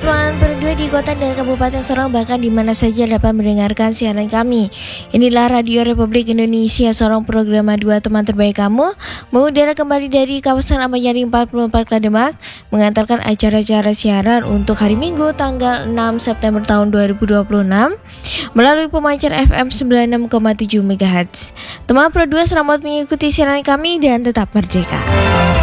teman berdua di kota dan kabupaten Sorong, bahkan di mana saja dapat mendengarkan siaran kami. Inilah Radio Republik Indonesia Sorong, program 2 teman terbaik kamu, mengudara kembali dari kawasan Ahmad Yani 44 Klademak, mengantarkan acara-acara siaran untuk hari Minggu tanggal 6 September tahun 2026 melalui pemancar FM 96,7 MHz. Teman berdua, selamat mengikuti siaran kami dan tetap merdeka.